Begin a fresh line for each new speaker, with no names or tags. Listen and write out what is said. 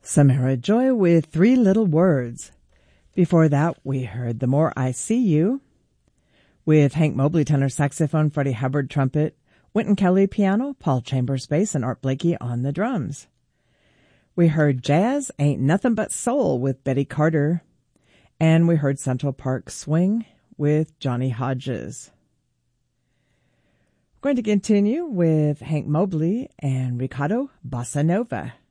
Samara Joy with Three Little Words. Before that, we heard The More I See You with Hank Mobley tenor saxophone, Freddie Hubbard trumpet, Wynton Kelly piano, Paul Chambers bass, and Art Blakey on the drums. We heard Jazz Ain't Nothing But Soul with Betty Carter, and we heard Central Park Swing with Johnny Hodges. We're going to continue with Hank Mobley and Ricardo Bossa Nova.